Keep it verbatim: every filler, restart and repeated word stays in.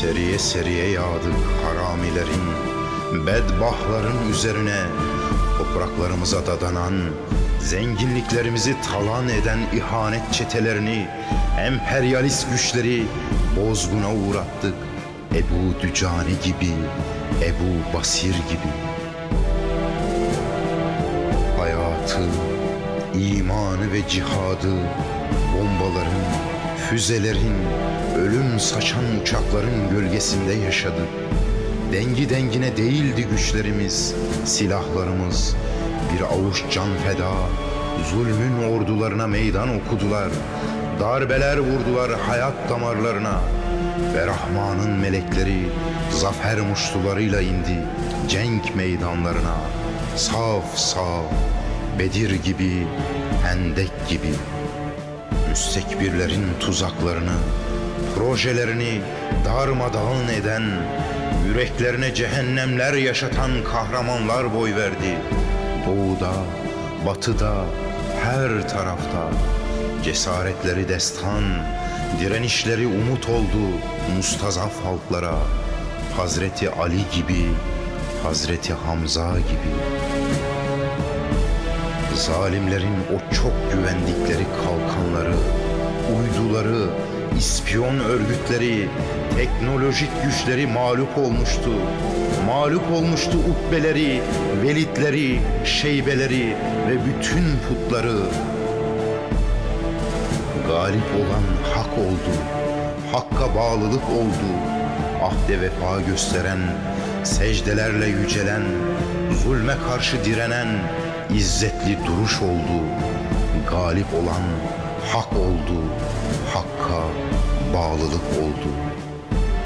Seriye seriye yağdık haramilerin, bedbahların üzerine. Topraklarımıza dadanan, zenginliklerimizi talan eden ihanet çetelerini, emperyalist güçleri bozguna uğrattık. Ebu Dücane gibi, Ebu Basir gibi. Hayatı, imanı ve cihadı bombaların, füzelerin, ölüm saçan uçakların gölgesinde yaşadık. Dengi dengine değildi güçlerimiz, silahlarımız. Bir avuç can feda, zulmün ordularına meydan okudular. Darbeler vurdular hayat damarlarına. Ve Rahman'ın melekleri zafer muştularıyla indi cenk meydanlarına. Saf saf, Bedir gibi, Hendek gibi. Müstekbirlerin tuzaklarını, projelerini darmadağın eden, yüreklerine cehennemler yaşatan kahramanlar boy verdi. Doğuda, batıda, her tarafta. Cesaretleri destan, direnişleri umut oldu mustazaf halklara. Hazreti Ali gibi, Hazreti Hamza gibi. Zalimlerin o çok güvendikleri kalkanları, uyduları, ispiyon örgütleri, teknolojik güçleri mağlup olmuştu. Mağlup olmuştu ukbeleri, velitleri, şeybeleri ve bütün putları. Galip olan hak oldu, hakka bağlılık oldu. Ahde vefa gösteren, secdelerle yücelen, zulme karşı direnen İzzetli duruş oldu. Galip olan hak oldu, hakka bağlılık oldu.